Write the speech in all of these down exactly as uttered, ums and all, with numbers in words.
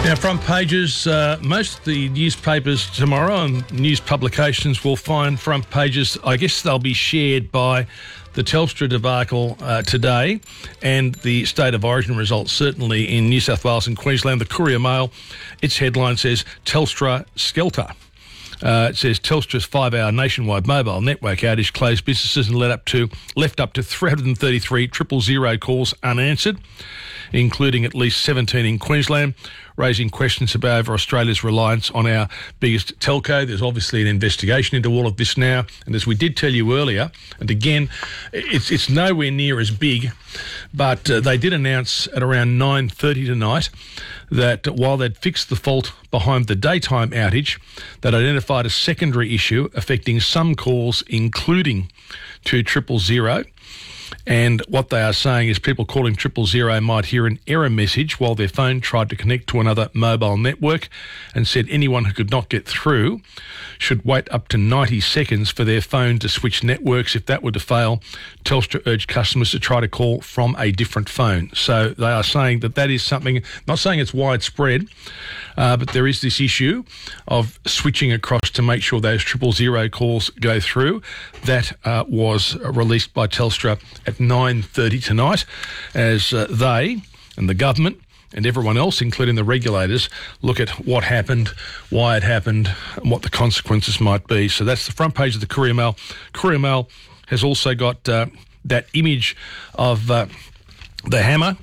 Now, front pages, uh, most of the newspapers tomorrow and news publications will find front pages. I guess they'll be shared by the Telstra debacle uh, today and the state of origin results, certainly in New South Wales and Queensland. The Courier Mail, its headline says, Telstra Skelter. Uh, it says Telstra's five-hour nationwide mobile network outage closed businesses and led up to left up to three hundred thirty-three triple zero calls unanswered, including at least seventeen in Queensland, raising questions about Australia's reliance on our biggest telco. There's obviously an investigation into all of this now, and as we did tell you earlier, and again, it's it's nowhere near as big, but uh, they did announce at around nine thirty tonight that while they'd fixed the fault behind the daytime outage, they'd identified a secondary issue affecting some calls, including to triple zero. And what they are saying is people calling triple zero might hear an error message while their phone tried to connect to another mobile network, and said anyone who could not get through should wait up to ninety seconds for their phone to switch networks. If that were to fail, Telstra urged customers to try to call from a different phone. So they are saying that that is something, not saying it's widespread, uh, but there is this issue of switching across to make sure those triple zero calls go through. That uh, was released by Telstra at nine thirty tonight, as uh, they and the government and everyone else, including the regulators, look at what happened, why it happened, and what the consequences might be. So that's the front page of the Courier Mail. Courier Mail has also got uh, that image of uh, the hammer.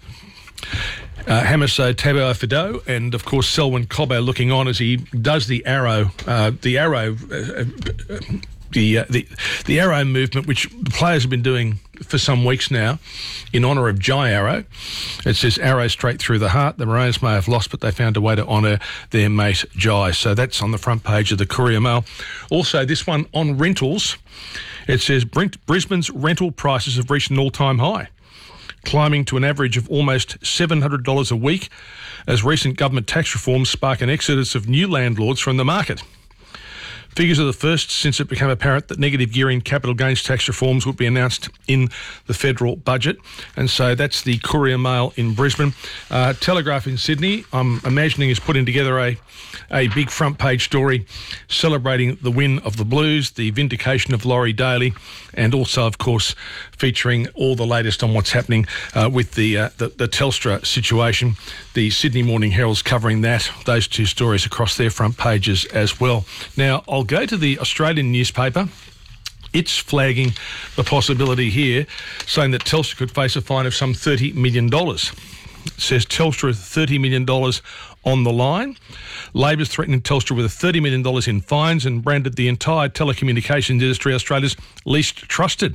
Uh, Hamiso Tabo Fido, and of course Selwyn Cobbo looking on as he does the arrow, uh, the arrow, uh, uh, the, uh, the the arrow movement, which the players have been doing for some weeks now, in honour of Jai Arrow. It says arrow straight through the heart. The Maroons may have lost, but they found a way to honour their mate Jai. So that's on the front page of the Courier Mail. Also, this one on rentals. It says Brisbane's rental prices have reached an all-time high, climbing to an average of almost seven hundred dollars a week as recent government tax reforms spark an exodus of new landlords from the market. Figures are the first since it became apparent that negative gearing capital gains tax reforms would be announced in the federal budget. And so that's the Courier Mail in Brisbane. Uh, Telegraph in Sydney, I'm imagining, is putting together a, a big front page story celebrating the win of the Blues, the vindication of Laurie Daly, and also, of course, featuring all the latest on what's happening uh, with the, uh, the the Telstra situation. The Sydney Morning Herald's covering that, those two stories across their front pages as well. Now, I'll go to the Australian newspaper. It's flagging the possibility here, saying that Telstra could face a fine of some thirty million dollars. It says Telstra has thirty million dollars on the line. Labor's threatening Telstra with thirty million dollars in fines and branded the entire telecommunications industry Australia's least trusted,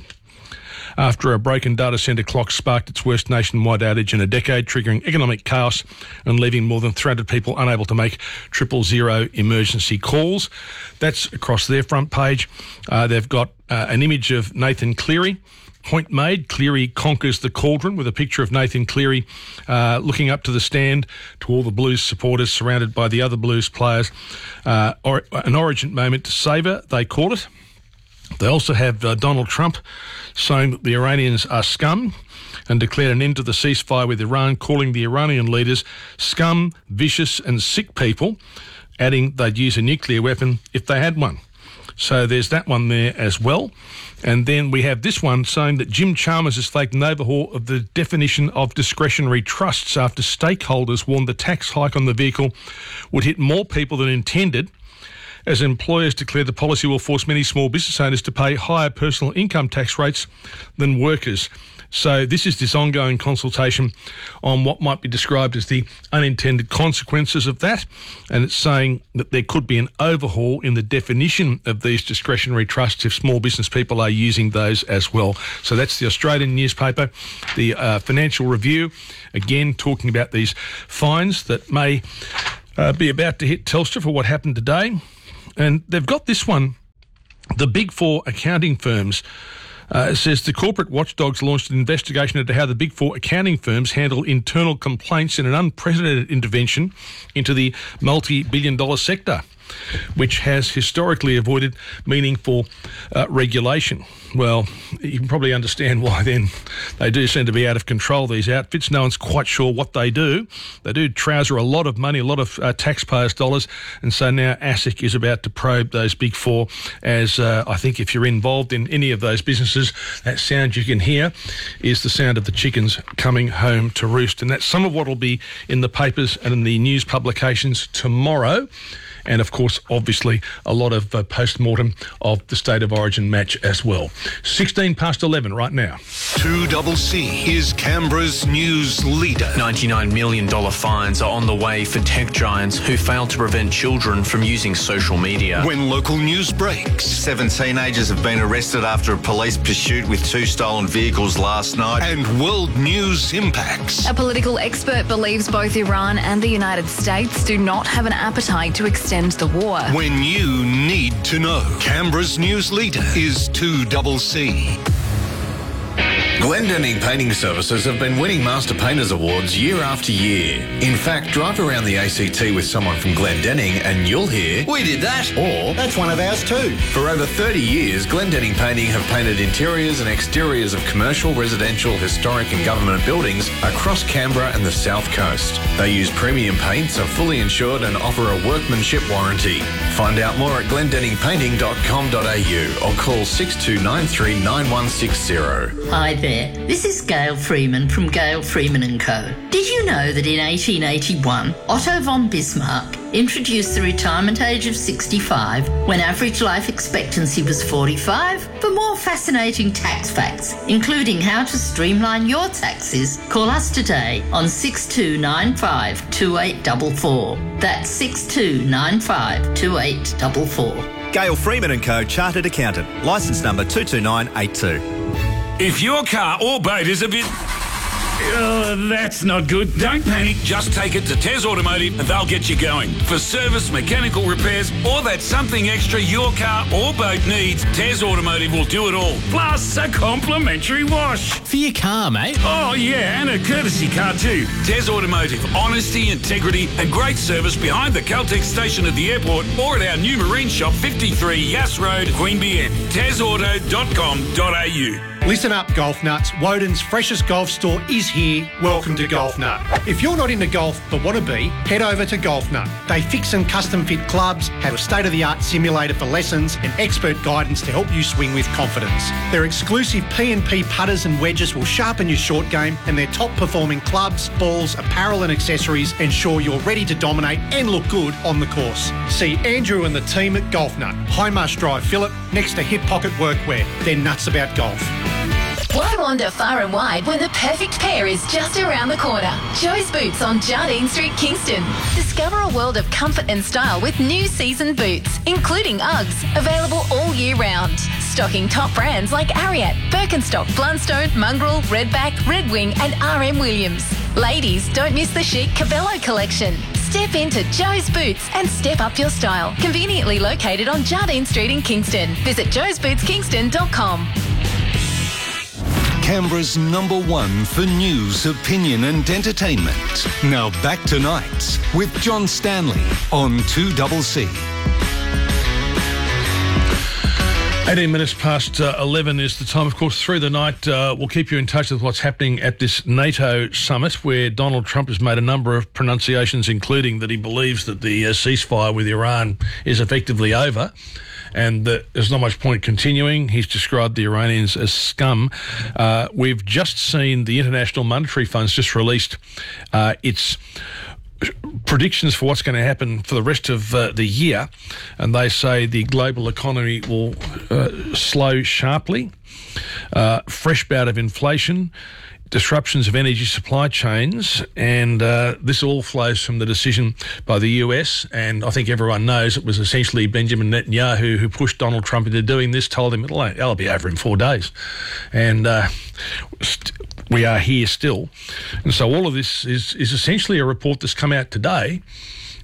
after a broken data centre clock sparked its worst nationwide outage in a decade, triggering economic chaos and leaving more than three hundred people unable to make triple zero emergency calls. That's across their front page. Uh, they've got uh, an image of Nathan Cleary. Point made, Cleary conquers the cauldron, with a picture of Nathan Cleary uh, looking up to the stand to all the Blues supporters surrounded by the other Blues players. Uh, or, an origin moment to savour, they call it. They also have uh, Donald Trump saying that the Iranians are scum and declared an end to the ceasefire with Iran, calling the Iranian leaders scum, vicious and sick people, adding they'd use a nuclear weapon if they had one. So there's that one there as well. And then we have this one saying that Jim Chalmers has flagged an overhaul of the definition of discretionary trusts after stakeholders warned the tax hike on the vehicle would hit more people than intended, as employers declare the policy will force many small business owners to pay higher personal income tax rates than workers. So this is this ongoing consultation on what might be described as the unintended consequences of that, and it's saying that there could be an overhaul in the definition of these discretionary trusts if small business people are using those as well. So that's the Australian newspaper. The uh, Financial Review, again talking about these fines that may uh, be about to hit Telstra for what happened today. And they've got this one, the Big Four accounting firms. Uh, it says the corporate watchdogs launched an investigation into how the Big Four accounting firms handle internal complaints in an unprecedented intervention into the multi-billion dollar sector. which has historically avoided meaningful uh, regulation. Well, you can probably understand why then they do seem to be out of control, these outfits. No one's quite sure what they do. They do trouser a lot of money, a lot of uh, taxpayers' dollars, and so now ASIC is about to probe those big four as uh, I think if you're involved in any of those businesses, that sound you can hear is the sound of the chickens coming home to roost. And that's some of what will be in the papers and in the news publications tomorrow. And, of course, obviously, a lot of uh, post-mortem of the State of Origin match as well. sixteen past eleven right now. two C C is Canberra's news leader. ninety-nine million dollars fines are on the way for tech giants who failed to prevent children from using social media. When local news breaks. Seven teenagers have been arrested after a police pursuit with two stolen vehicles last night. And world news impacts. A political expert believes both Iran and the United States do not have an appetite to extend the war. When you need to know. Canberra's news leader is two C C. Glendenning Painting Services have been winning Master Painters Awards year after year. In fact, drive around the A C T with someone from Glendenning and you'll hear, "We did that." Or, "That's one of ours too." For over thirty years, Glendenning Painting have painted interiors and exteriors of commercial, residential, historic and government buildings across Canberra and the South Coast. They use premium paints, are fully insured and offer a workmanship warranty. Find out more at glendenning painting dot com dot a u or call six two nine three nine one six zero. Hi there. This is Gail Freeman from Gail Freeman and Co. Did you know that in eighteen eighty-one, Otto von Bismarck introduced the retirement age of sixty-five when average life expectancy was forty-five? For more fascinating tax facts, including how to streamline your taxes, call us today on six two nine five two eight four four. That's six two nine five two eight four four. Gail Freeman and Co. Chartered Accountant. Licence number two two nine eight two. If your car or boat is a bit... Oh, that's not good. Don't panic. Just take it to Tez Automotive and they'll get you going. For service, mechanical repairs, or that something extra your car or boat needs, Tez Automotive will do it all. Plus a complimentary wash. For your car, mate. Oh, yeah, and a courtesy car too. Tez Automotive. Honesty, integrity and great service behind the Caltex station at the airport or at our new marine shop, fifty-three Yass Road, Queanbeyan. tez auto dot com dot a u. Listen up, golf nuts. Woden's freshest golf store is here. Welcome to Golf Nut. If you're not into golf but want to be, head over to Golf Nut. They fix and custom fit clubs, have a state-of-the-art simulator for lessons and expert guidance to help you swing with confidence. Their exclusive P and P putters and wedges will sharpen your short game, and their top-performing clubs, balls, apparel and accessories ensure you're ready to dominate and look good on the course. See Andrew and the team at Golf Nut, High Marsh Drive, Phillip, next to Hip Pocket Workwear. They're nuts about golf. Why wander far and wide when the perfect pair is just around the corner? Joe's Boots on Jardine Street, Kingston. Discover a world of comfort and style with new season boots, including Uggs, available all year round. Stocking top brands like Ariat, Birkenstock, Blundstone, Mongrel, Redback, Red Wing and R M Williams. Ladies, don't miss the chic Cabello collection. Step into Joe's Boots and step up your style. Conveniently located on Jardine Street in Kingston. Visit joes boots kingston dot com. Canberra's number one for news, opinion and entertainment. Now back to Nights with John Stanley on two C C. eighteen minutes past uh, eleven is the time. Of course, through the night, uh, we'll keep you in touch with what's happening at this NATO summit where Donald Trump has made a number of pronunciations, including that he believes that the uh, ceasefire with Iran is effectively over and that there's not much point continuing. He's described the Iranians as scum. Uh, we've just seen the International Monetary Fund's just released uh, its predictions for what's going to happen for the rest of uh, the year, and they say the global economy will uh, slow sharply, uh, fresh bout of inflation, disruptions of energy supply chains, and uh, this all flows from the decision by the U S, and I think everyone knows it was essentially Benjamin Netanyahu who pushed Donald Trump into doing this, told him it'll, it'll be over in four days. And uh, st- we are here still. And so all of this is, is essentially a report that's come out today,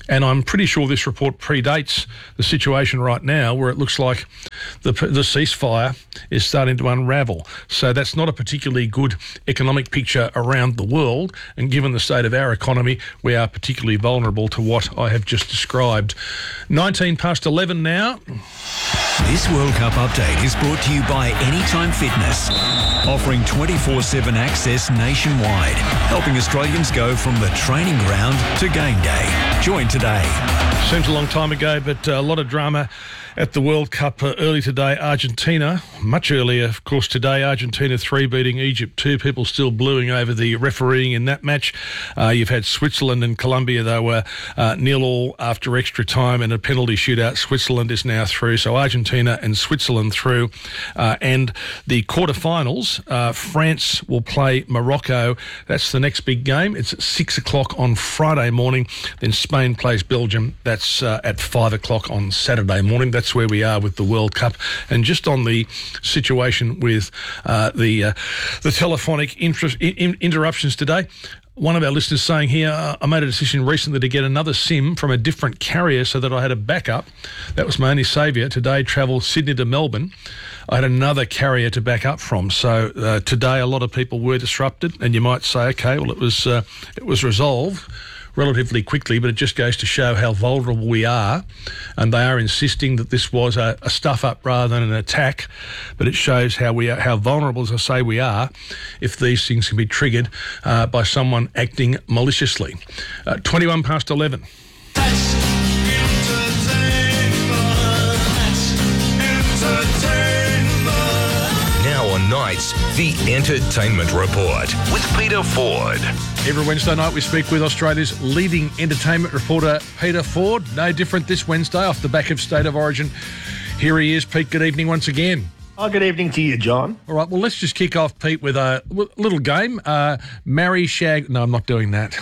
And I'm pretty sure this report predates the situation right now, where it looks like the the ceasefire is starting to unravel. So that's not a particularly good economic picture around the world. And given the state of our economy, we are particularly vulnerable to what I have just described. nineteen past eleven now. This World Cup update is brought to you by Anytime Fitness, offering twenty-four seven access nationwide, helping Australians go from the training ground to game day. Join today. Seems a long time ago, but a lot of drama at the World Cup uh, early today. Argentina, much earlier, of course, today. Argentina three beating Egypt two. People still bluing over the refereeing in that match. Uh, you've had Switzerland and Colombia, though, were uh, nil all after extra time and a penalty shootout. Switzerland is now through. So Argentina and Switzerland through. Uh, and the quarterfinals, uh, France will play Morocco. That's the next big game. It's at six o'clock on Friday morning. Then Spain plays Belgium. That's uh, at five o'clock on Saturday morning. That's That's where we are with the World Cup. And just on the situation with uh, the uh, the telephonic inter- in- interruptions today, one of our listeners saying here, uh, I made a decision recently to get another SIM from a different carrier so that I had a backup. That was my only saviour. Today, travel Sydney to Melbourne. I had another carrier to back up from. So uh, today, a lot of people were disrupted. And you might say, OK, well, it was uh, it was resolved relatively quickly, but it just goes to show how vulnerable we are. And they are insisting that this was a, a stuff-up rather than an attack, but it shows how we are, how vulnerable, as I say, we are if these things can be triggered uh, by someone acting maliciously. Uh, twenty-one past eleven. That's Now on Nights, The Entertainment Report with Peter Ford. Every Wednesday night we speak with Australia's leading entertainment reporter, Peter Ford. No different this Wednesday off the back of State of Origin. Here he is. Pete, good evening once again. Oh, good evening to you, John. All right, well, let's just kick off, Pete, with a little game. Uh, marry, shag... No, I'm not doing that.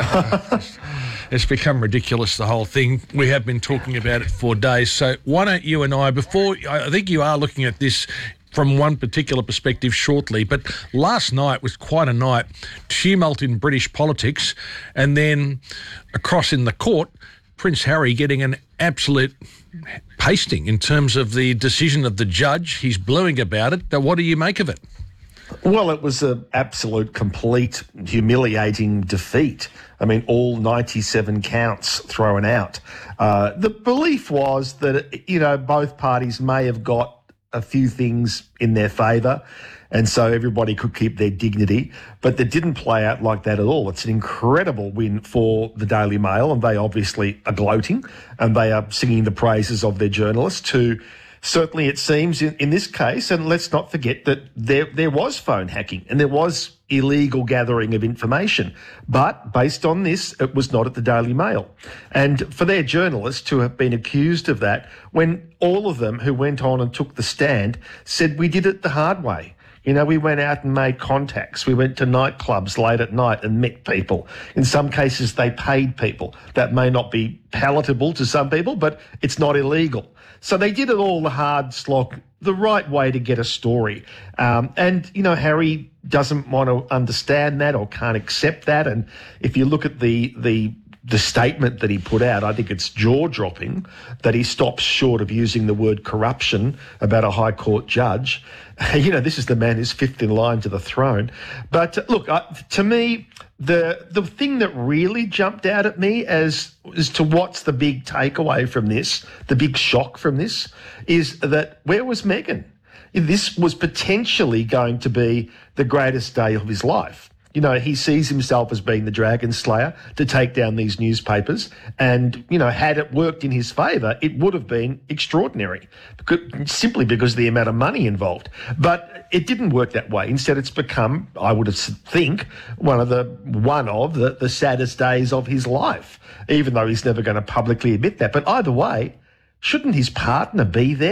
Uh, it's become ridiculous, the whole thing. We have been talking about it for days. So why don't you and I, before... I think you are looking at this from one particular perspective shortly, but last night was quite a night. Tumult in British politics, and then across in the court, Prince Harry getting an absolute pasting in terms of the decision of the judge. He's bluing about it. But what do you make of it? Well, it was an absolute, complete, humiliating defeat. I mean, all ninety-seven counts thrown out. Uh, the belief was that, you know, both parties may have got a few things in their favour, and so everybody could keep their dignity, but that didn't play out like that at all. It's an incredible win for the Daily Mail, and they obviously are gloating, and they are singing the praises of their journalists who, certainly it seems in, in this case, and let's not forget that there there was phone hacking and there was illegal gathering of information. But based on this, it was not at the Daily Mail. And for their journalists to have been accused of that, when all of them who went on and took the stand said, we did it the hard way. You know, we went out and made contacts. We went to nightclubs late at night and met people. In some cases, they paid people. That may not be palatable to some people, but it's not illegal. So they did it all the hard slog, the right way to get a story. Um, and, you know, Harry doesn't want to understand that or can't accept that. And if you look at the the the statement that he put out, I think it's jaw-dropping that he stops short of using the word corruption about a High Court judge. You know, this is the man who's fifth in line to the throne. But uh, look, uh, to me, the the thing that really jumped out at me as, as to what's the big takeaway from this, the big shock from this, is that where was Meghan? This was potentially going to be the greatest day of his life. You know, he sees himself as being the dragon slayer to take down these newspapers. And, you know, had it worked in his favour, it would have been extraordinary, because, simply because of the amount of money involved. But it didn't work that way. Instead, it's become, I would think, one of the one of the, the saddest days of his life, even though he's never going to publicly admit that. But either way, shouldn't his partner be there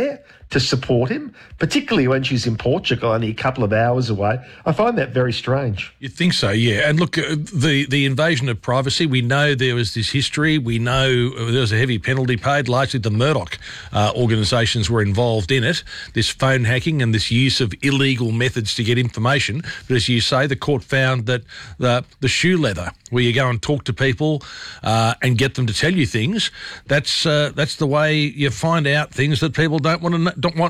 to support him, particularly when she's in Portugal, only a couple of hours away. I find that very strange. You'd think so, yeah. And look, uh, the, the invasion of privacy, we know there was this history. We know there was a heavy penalty paid. Largely the Murdoch uh, organisations were involved in it, this phone hacking and this use of illegal methods to get information. But as you say, the court found that the, the shoe leather, where you go and talk to people uh, and get them to tell you things, that's uh, that's the way you find out things that people don't want to don't want